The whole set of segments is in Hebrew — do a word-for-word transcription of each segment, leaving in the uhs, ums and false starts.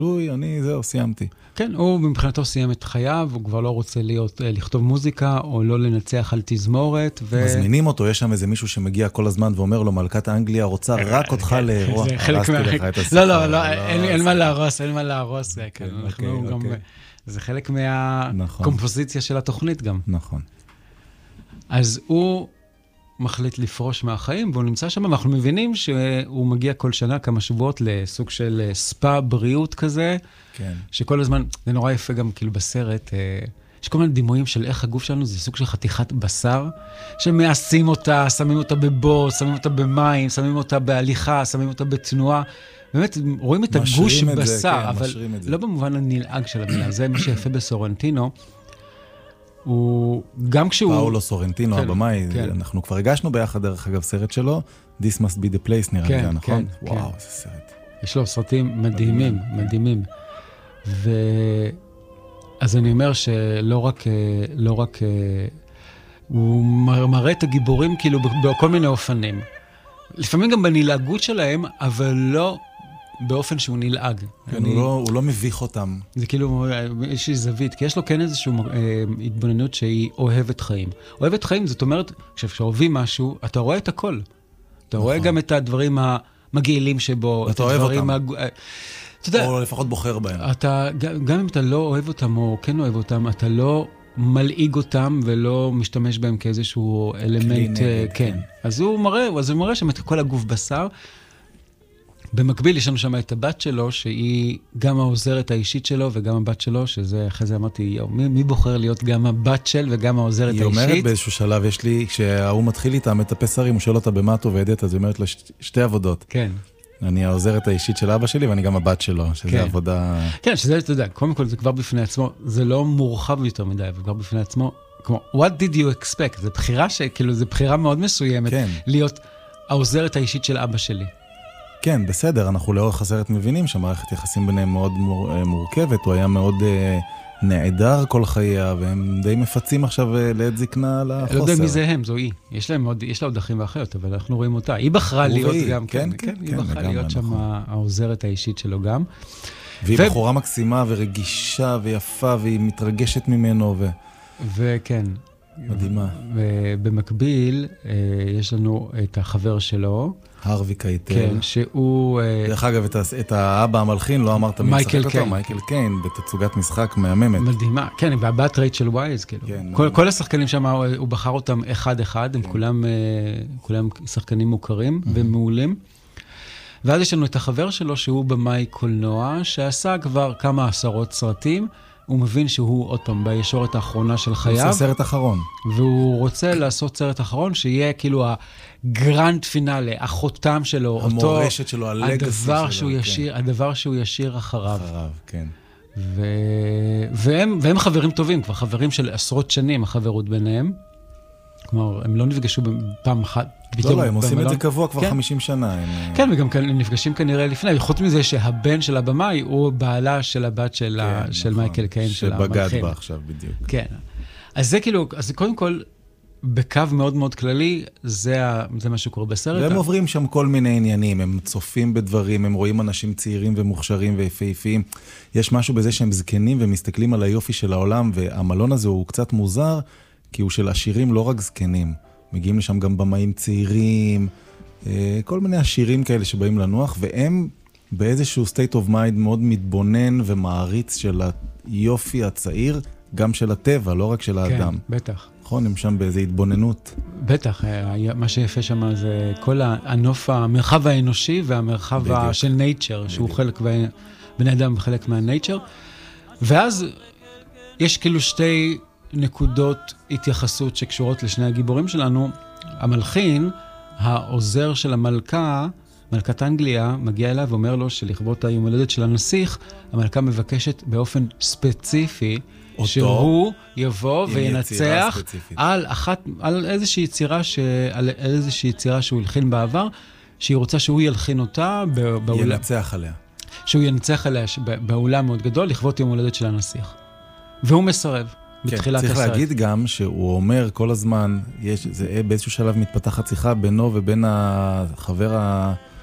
אני, זהו, סיימתי. כן, הוא מבחינתו סיים את חייו, הוא כבר לא רוצה להיות, לכתוב מוזיקה, או לא לנצח על תזמורת. ו... מזמינים אותו, יש שם איזה מישהו שמגיע כל הזמן ואומר לו, מלכת האנגליה רוצה רק אותך לאירוע. הרסתי לך את השיחה. לא, לא, לא, אין מה להרוס, אין מה להרוס. זה חלק מהקומפוזיציה של התוכנית גם. נכון. אז הוא מחליט לפרוש מהחיים, והוא נמצא שם, ואנחנו מבינים שהוא מגיע כל שנה כמה שבועות לסוג של ספא בריאות כזה, כן. שכל הזמן, זה נורא יפה גם כאילו בסרט, יש כל מיני דימויים של איך הגוף שלנו, זה סוג של חתיכת בשר, שמעשים אותה, שמים אותה בבור, שמים אותה במים, שמים אותה בהליכה, שמים אותה בתנועה, באמת רואים את הגוש בשר, אבל לא במובן הנלעג של המילה, זה מה שיפה בסורנטינו, הוא גם כשהוא... פאולו סורנטינו, הבמאי, אנחנו כבר הגשנו ביחד דרך אגב סרט שלו, This must be the place נראה לי, נכון? וואו, איזה סרט. יש לו סרטים מדהימים, מדהימים. אז אני אומר שלא רק, לא רק, הוא מראה את הגיבורים כאילו בכל מיני אופנים. לפעמים גם בנלעגות שלהם, אבל לא באופן שהוא נלעג. כן, הוא, לא, הוא לא מביך אותם. זה כאילו איזושהי זווית, כי יש לו כן איזושהי אה, התבוננות שהיא אוהבת חיים. אוהבת חיים, זאת אומרת, כשאוהבים משהו, אתה רואה את הכל. אתה נכון. רואה גם את הדברים המגעילים שבו. אתה אוהב אותם. הג... אתה יודע, או לפחות בוחר בהם. אתה, גם, גם אם אתה לא אוהב אותם או כן אוהב אותם, אתה לא מלעיג אותם ולא משתמש בהם כאיזשהו אלמנט, כן. כן. אז הוא מראה, אז הוא מראה שם את כל הגוף בשר, במקביל יש לנו שם את הבת שלו, שהיא גם העוזרת האישית שלו וגם הבת שלו, שזה אחרי זה אמרתי, יו, מי, מי בוחר להיות גם הבת של וגם העוזרת היא האישית? היא אומרת באיזשהו שלב, יש לי, כשהוא מתחיל איתה מטפס הרים, הוא שואל אותה במה את עובדת, אז היא אומרת לה שתי עבודות. כן. אני העוזרת האישית של אבא שלי, ואני גם הבת שלו, שזה כן. עבודה... כן, שזה, אתה יודע, קודם כל זה כבר בפני עצמו, זה לא מורחב יותר מדי, אבל כבר בפני עצמו, כמו, what did you expect? זה בחירה שכאילו, זה בחירה מאוד מסוימת, כן. להיות העוזרת האישית של אבא שלי. כן, בסדר, אנחנו לאורך הסרט מבינים שהמערכת יחסים ביניהם מאוד מור, מורכבת, הוא היה מאוד אה, נעדר כל חייה, והם די מפצים עכשיו אה, לעת זקנה על החוסר. לא יודע מי זה הם, זו היא. יש להם עוד, יש לה עוד אחים ואחיות, אבל אנחנו רואים אותה. היא בחרה להיות והיא, גם, כן, כן, כן, כן, כן, היא בחרה כן, להיות שם נכון. העוזרת האישית שלו גם. והיא ו... בחורה מקסימה ורגישה ויפה, והיא מתרגשת ממנו, ו... וכן. מדהימה. ובמקביל, יש לנו את החבר שלו, הרווי קייטל. כן, שהוא... דרך אגב, את, את האבא המלחין, לא אמרת מי משחק אותו? מייקל קיין, בתצוגת משחק מהממת. מדהימה, כן, והבת רייצ'ל ווייז, כאילו. כן, כל, כל השחקנים שם, הוא בחר אותם אחד-אחד, הם כן. כולם, כולם שחקנים מוכרים mm-hmm. ומעולים. ואז יש לנו את החבר שלו, שהוא במאי קולנוע, שעשה כבר כמה עשרות סרטים, הוא מבין שהוא עוד פעם בישורת האחרונה של חייו. הוא עושה סרט אחרון. והוא רוצה לעשות סרט אחרון, שיהיה כאילו הגרנד פינאלה, החותם שלו, המורשת אותו, שלו, הלגסי הדבר שלו. שהוא ישיר, כן. הדבר שהוא ישיר אחריו. אחריו, כן. ו... והם, והם חברים טובים, כבר חברים של עשרות שנים, החברות ביניהם. כלומר, הם לא נפגשו פעם אחת. לא, לא, הם עושים את זה קבוע כבר חמישים שנה. כן, וגם הם נפגשים כנראה לפני. חוץ מזה שהבן של הבמאי הוא בעלה של הבת של מייקל קיין. שבגד בה עכשיו בדיוק. כן. אז זה כאילו, אז קודם כל, בקו מאוד מאוד כללי, זה מה שקורה בסרט. והם עוברים שם כל מיני עניינים, הם צופים בדברים, הם רואים אנשים צעירים ומוכשרים ויפהפיים. יש משהו בזה שהם זקנים ומסתכלים על היופי של העולם, והמלון הזה הוא קצת מוזר, כי הוא של עשירים לא רק זקנים. מגיעים לשם גם במאים צעירים, כל מיני עשירים כאלה שבאים לנוח, והם באיזשהו state of mind מאוד מתבונן ומעריץ של היופי הצעיר, גם של הטבע, לא רק של האדם. כן, בטח. נכון, הם שם באיזו התבוננות. בטח, מה שיפה שם זה כל הנוף, המרחב האנושי והמרחב בדיוק. של nature, שהוא בדיוק. חלק, בני אדם חלק מה-nature, ואז יש כאילו שתי... נקודות התייחסות שקשורות לשני הגיבורים שלנו. המלחין, העוזר של המלכה, מלכת אנגליה, מגיע אליו ואומר לו שלכבוד היום הולדת של הנסיך, המלכה מבקשת באופן ספציפי, אותו, שהוא יבוא וינצח על אחת, על איזושהי יצירה, ש, על איזושהי יצירה שהוא הלחין בעבר, שהיא רוצה שהוא ילחין אותה באולם. ינצח עליה. שהוא ינצח עליה באולם מאוד גדול, לכבוד יום הולדת של הנסיך. והוא מסרב. כן, צריך הסרט. להגיד גם שהוא אומר כל הזמן, יש, זה באיזשהו שלב מתפתחת שיחה בינו ובין החבר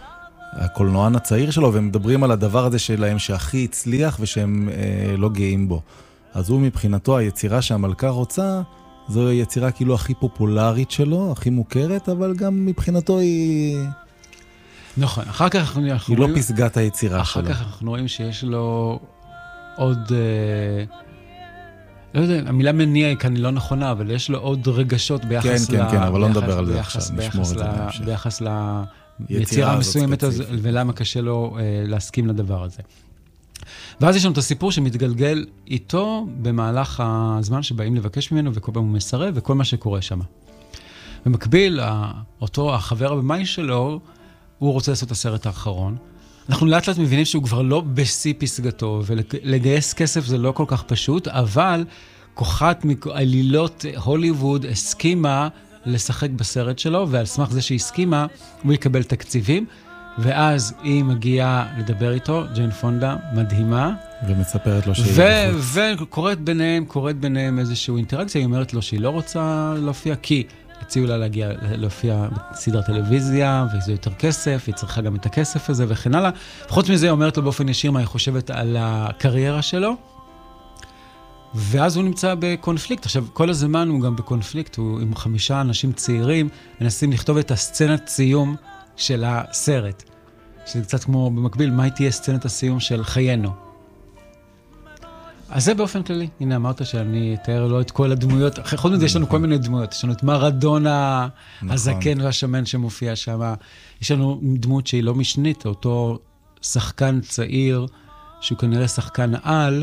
הקולנוען הצעיר שלו, והם מדברים על הדבר הזה שלהם שהכי הצליח ושהם אה, לא גאים בו. אז הוא מבחינתו, היצירה שהמלכה רוצה, זו יצירה כאילו הכי פופולרית שלו, הכי מוכרת, אבל גם מבחינתו היא... נכון, אחר כך אנחנו... היא רואים... לא פסגת היצירה אחר שלו. אחר כך אנחנו רואים שיש לו עוד... אה... לא יודע, המילה מניע היא כאן לא נכונה, אבל יש לו עוד רגשות ביחס כן, ל... כן, כן, אבל לא ביחס, נדבר על זה ביחס, עכשיו, ביחס נשמור את זה ל... בהמשך. ביחס ליצירה המסוימת הזו, ספציפית. ולמה קשה לו אה, להסכים לדבר הזה. ואז יש לנו את הסיפור שמתגלגל איתו במהלך הזמן שבאים לבקש ממנו, וכל פעם הוא מסרב, וכל מה שקורה שם. במקביל, אותו החבר הבמאי שלו, הוא רוצה לעשות את הסרט האחרון. אנחנו לאט לאט מבינים שהוא כבר לא בשיא פסגתו, ולגייס כסף זה לא כל כך פשוט, אבל כוחת מעלילות הוליווד הסכימה לשחק בסרט שלו, ועל סמך זה שהסכימה, הוא יקבל תקציבים, ואז היא מגיעה לדבר איתו, ג'יין פונדה, מדהימה. ומספרת לו שהיא... וקוראת ביניהם, קוראת ביניהם איזושהי אינטראקציה, היא אומרת לו שהיא לא רוצה להופיע, כי הציעו לה להגיע, להופיע בסדרת טלוויזיה, וזה יותר כסף, היא צריכה גם את הכסף הזה וכן הלאה. וחוץ מזה, היא אומרת לו באופן ישיר מה היא חושבת על הקריירה שלו, ואז הוא נמצא בקונפליקט. עכשיו, כל הזמן הוא גם בקונפליקט, הוא עם חמישה אנשים צעירים, מנסים לכתוב את הסצנת סיום של הסרט. שזה קצת כמו במקביל, מה תהיה סצנת הסיום של חיינו. אז זה באופן כללי. הנה, אמרת שאני אתאר לו את כל הדמויות. חוץ מזה, יש לנו כל מיני דמויות. יש לנו את מרדונה, הזקן והשמן שמופיע שם. יש לנו דמות שהיא לא משנית, אותו שחקן צעיר, שהוא כנראה שחקן על,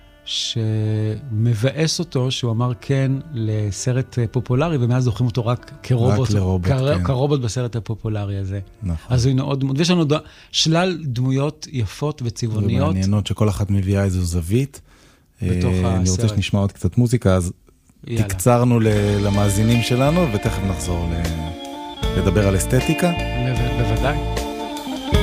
שמבאס אותו, שהוא אמר כן לסרט פופולרי, ומאז זוכרים אותו רק כרובוט, רק לרובוט, כר... כן. כרובוט בסרט הפופולרי הזה. נכון. אז הנה עוד דמות, ויש לנו ד... שלל דמויות יפות וצבעוניות. ומעניינות שכל אחת מביאה איזו זווית. בתוך הסרט. אני רוצה שנשמע עוד קצת מוזיקה, אז יאללה. תקצרנו למאזינים שלנו, ותכף נחזור לדבר על אסתטיקה. בוודאי.